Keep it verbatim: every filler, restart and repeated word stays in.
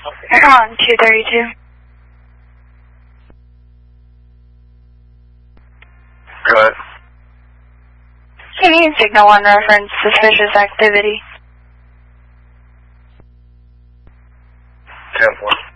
On two thirty-two. Go ahead. Can you signal on reference suspicious activity? ten four.